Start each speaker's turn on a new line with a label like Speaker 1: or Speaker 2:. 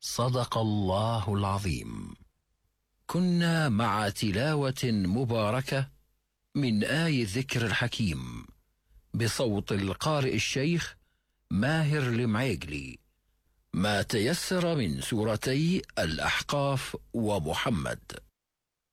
Speaker 1: صدق الله العظيم. كنا مع تلاوة مباركة من آي الذكر الحكيم بصوت القارئ الشيخ ماهر المعيقلي، ما تيسر من سورتي الأحقاف ومحمد.